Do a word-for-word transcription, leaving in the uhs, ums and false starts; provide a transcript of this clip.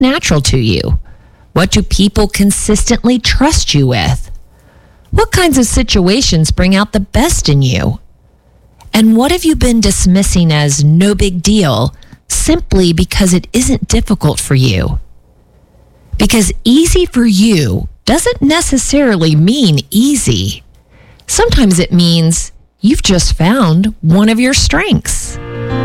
natural to you? What do people consistently trust you with? What kinds of situations bring out the best in you? And what have you been dismissing as no big deal simply because it isn't difficult for you? Because easy for you doesn't necessarily mean easy. Sometimes it means you've just found one of your strengths.